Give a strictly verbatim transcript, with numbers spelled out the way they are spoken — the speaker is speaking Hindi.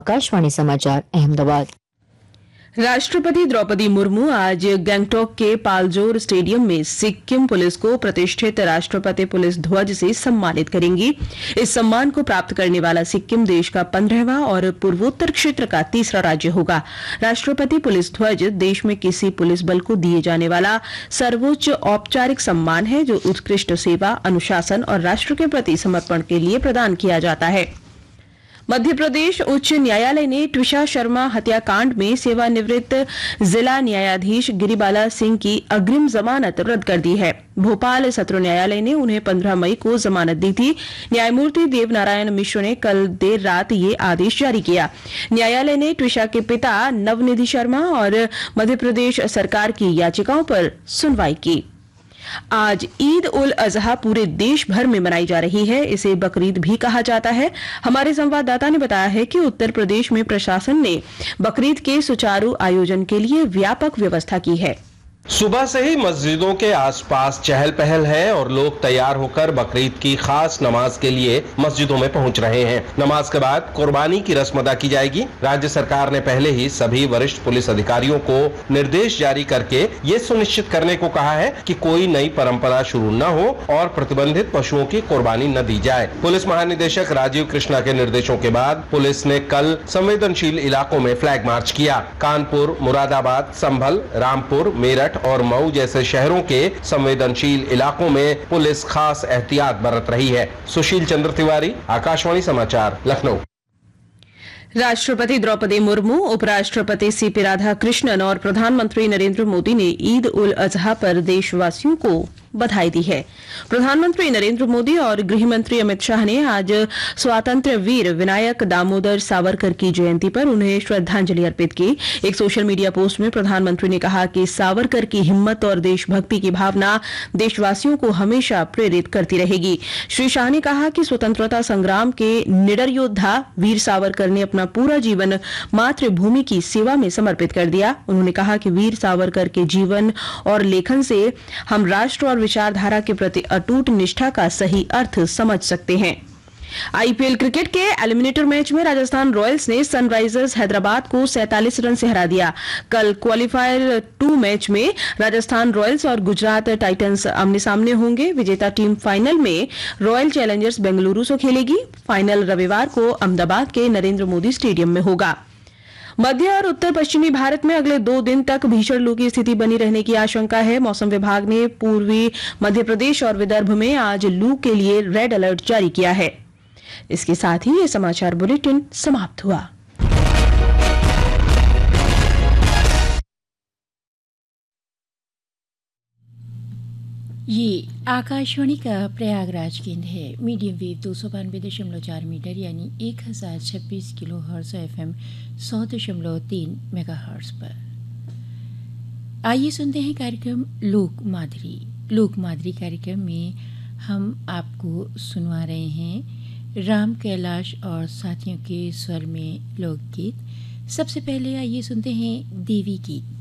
आकाशवाणी समाचार अहमदाबाद। राष्ट्रपति द्रौपदी मुर्मू आज गंगटोक के पालजोर स्टेडियम में सिक्किम पुलिस को प्रतिष्ठित राष्ट्रपति पुलिस ध्वज से सम्मानित करेंगी। इस सम्मान को प्राप्त करने वाला सिक्किम देश का पंद्रहवां और पूर्वोत्तर क्षेत्र का तीसरा राज्य होगा। राष्ट्रपति पुलिस ध्वज देश में किसी पुलिस बल को दिए जाने वाला सर्वोच्च औपचारिक सम्मान है, जो उत्कृष्ट सेवा, अनुशासन और राष्ट्र के प्रति समर्पण के लिए प्रदान किया जाता है। मध्य प्रदेश उच्च न्यायालय ने ट्विशा शर्मा हत्याकांड में सेवानिवृत्त जिला न्यायाधीश गिरिबाला सिंह की अग्रिम जमानत रद्द कर दी है। भोपाल सत्र न्यायालय ने उन्हें पंद्रह मई को जमानत दी थी। न्यायमूर्ति देवनारायण मिश्र ने कल देर रात ये आदेश जारी किया। न्यायालय ने ट्विशा के पिता नवनिधि शर्मा और मध्य प्रदेश सरकार की याचिकाओं पर सुनवाई की। आज ईद उल अजहा पूरे देश भर में मनाई जा रही है। इसे बकरीद भी कहा जाता है। हमारे संवाददाता ने बताया है कि उत्तर प्रदेश में प्रशासन ने बकरीद के सुचारू आयोजन के लिए व्यापक व्यवस्था की है। सुबह से ही मस्जिदों के आसपास चहल पहल है और लोग तैयार होकर बकरीद की खास नमाज के लिए मस्जिदों में पहुंच रहे हैं। नमाज के बाद कुर्बानी की रस्म अदा की जाएगी। राज्य सरकार ने पहले ही सभी वरिष्ठ पुलिस अधिकारियों को निर्देश जारी करके ये सुनिश्चित करने को कहा है कि कोई नई परंपरा शुरू न हो और प्रतिबंधित पशुओं की कुर्बानी न दी जाए। पुलिस महानिदेशक राजीव कृष्णा के निर्देशों के बाद पुलिस ने कल संवेदनशील इलाकों में फ्लैग मार्च किया। कानपुर, मुरादाबाद, संभल, रामपुर, मेरठ और मऊ जैसे शहरों के संवेदनशील इलाकों में पुलिस खास एहतियात बरत रही है। सुशील चंद्र तिवारी, आकाशवाणी समाचार, लखनऊ। राष्ट्रपति द्रौपदी मुर्मू, उपराष्ट्रपति सीपी राधाकृष्णन और प्रधानमंत्री नरेंद्र मोदी ने ईद उल अजहा पर देशवासियों को बधाई दी है। प्रधानमंत्री नरेंद्र मोदी और गृह मंत्री अमित शाह ने आज स्वातंत्र्य वीर विनायक दामोदर सावरकर की जयंती पर उन्हें श्रद्धांजलि अर्पित की। एक सोशल मीडिया पोस्ट में प्रधानमंत्री ने कहा कि सावरकर की हिम्मत और देशभक्ति की भावना देशवासियों को हमेशा प्रेरित करती रहेगी। श्री शाह ने कहा कि स्वतंत्रता संग्राम के निडर योद्धा वीर सावरकर ने अपना पूरा जीवन मातृभूमि की सेवा में समर्पित कर दिया। उन्होंने कहा कि वीर सावरकर के जीवन और लेखन से हम राष्ट्र और विचारधारा के प्रति अटूट निष्ठा का सही अर्थ समझ सकते हैं। आईपीएल क्रिकेट के एलिमिनेटर मैच में राजस्थान रॉयल्स ने सनराइजर्स हैदराबाद को सैंतालीस रन से हरा दिया। कल क्वालिफायर टू मैच में राजस्थान रॉयल्स और गुजरात टाइटंस आमने सामने होंगे। विजेता टीम फाइनल में रॉयल चैलेंजर्स बेंगलुरु से खेलेगी। फाइनल रविवार को अहमदाबाद के नरेंद्र मोदी स्टेडियम में होगा। मध्य और उत्तर पश्चिमी भारत में अगले दो दिन तक भीषण लू की स्थिति बनी रहने की आशंका है। मौसम विभाग ने पूर्वी मध्य प्रदेश और विदर्भ में आज लू के लिए रेड अलर्ट जारी किया है। इसके साथ ही ये समाचार बुलेटिन समाप्त हुआ। ये आकाशवाणी का प्रयागराज केंद्र है। मीडियम वेव दो सौ बानवे दशमलव चार मीटर यानी एक हजार छब्बीस किलो हर्ट्ज एफ एम सौ दशमलव तीन मेगा हर्ट्ज पर। आइए सुनते हैं कार्यक्रम लोक माधुरी। लोक माधुरी कार्यक्रम में हम आपको सुनवा रहे हैं राम कैलाश और साथियों के स्वर में लोकगीत। सबसे पहले आइए सुनते हैं देवी गीत।